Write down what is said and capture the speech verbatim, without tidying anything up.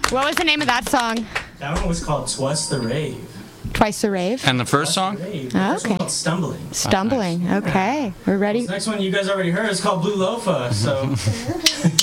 What was the name of that song? That one was called Twas the Rave. Twice the Rave? And the first song? Rave. The first Okay. one called Stumbling. Stumbling. Okay. We're ready. This next one you guys already heard is called Blue Loafa, so...